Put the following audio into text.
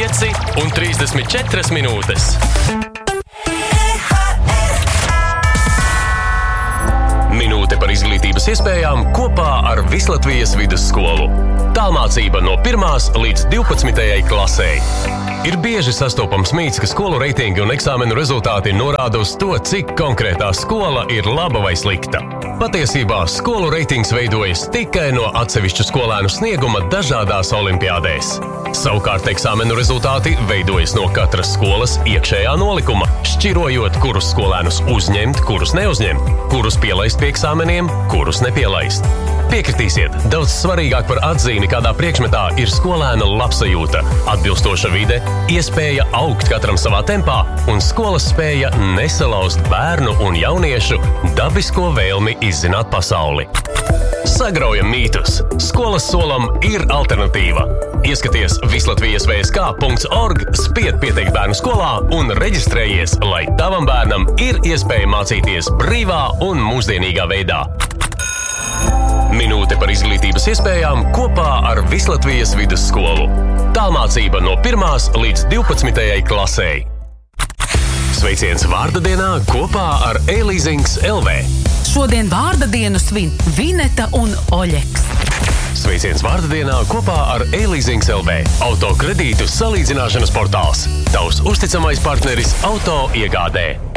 5:34 minūtes. Minūte par izglītības iespējām kopā ar Vislatvijas vidusskolu. Tālmācība no 1. līdz 12. klasei. Ir bieži sastopams mīts, ka skolu reitingi un eksāmenu rezultāti norāda uz to, cik konkrētā skola ir laba vai slikta. Patiesībā skolu reitings veidojas tikai no atsevišķu skolēnu snieguma dažādās olimpiādēs. Savukārt eksāmenu rezultāti veidojas no katras skolas iekšējā nolikuma, šķirojot, kurus skolēnus uzņemt, kurus neuzņemt, kurus pielaist pie eksāmeniem, kurus nepielaist. Piekritīsiet, daudz svarīgāk par atzīmi kādā priekšmetā ir skolēna labsajūta, atbilstoša vide, iespēja augt katram savā tempā un skolas spēja nesalauzt bērnu un jauniešu dabisko vēlmi izzināt pasauli. Sagraujam mītus. Skolas solam ir alternatīva. Ieskaties Vislatvijas VSK.org, spied pieteikt bērnu skolā un reģistrējies, lai tavam bērnam ir iespēja mācīties brīvā un mūsdienīgā veidā. Minūte par izglītības iespējām kopā ar Vislatvijas vidusskolu. Tālmācība no 1. līdz 12. klasei. Sveiciens vārda dienā kopā ar E-Leasings LV. Šodien vārda dienu svin Vineta un Oļeks. Sveiciens vārda dienā kopā ar E-Leasings LV. Auto kredītu salīdzināšanas portāls. Tavs uzticamais partneris auto iegādē.